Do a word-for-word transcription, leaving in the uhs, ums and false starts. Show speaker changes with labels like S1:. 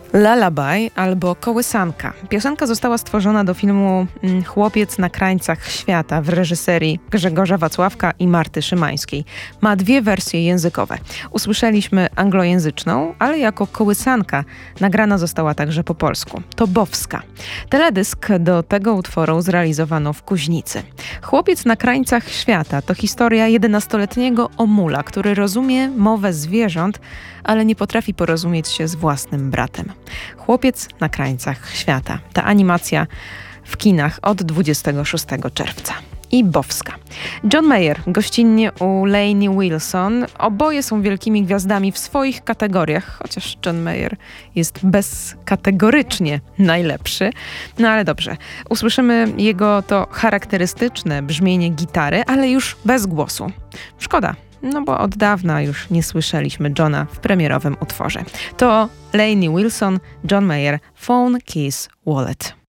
S1: Lullaby albo Kołysanka. Piosenka została stworzona do filmu Chłopiec na krańcach świata w reżyserii Grzegorza Wacławka i Marty Szymańskiej. Ma dwie wersje językowe. Usłyszeliśmy anglojęzyczną, ale jako kołysanka nagrana została także po polsku. To Bowska. Teledysk do tego utworu zrealizowano w Kuźnicy. Chłopiec na krańcach świata to historia jedenastoletniego Omula, który rozumie mowę zwierząt, ale nie potrafi porozumieć się z własnym bratem. Chłopiec na krańcach świata. Ta animacja w kinach od dwudziestego szóstego czerwca. I Bowska. John Mayer gościnnie u Lainey Wilson. Oboje są wielkimi gwiazdami w swoich kategoriach, chociaż John Mayer jest bezkategorycznie najlepszy. No ale dobrze, usłyszymy jego to charakterystyczne brzmienie gitary, ale już bez głosu. Szkoda. No bo od dawna już nie słyszeliśmy Johna w premierowym utworze. To Lainey Wilson, John Mayer, Phone Keys Wallet.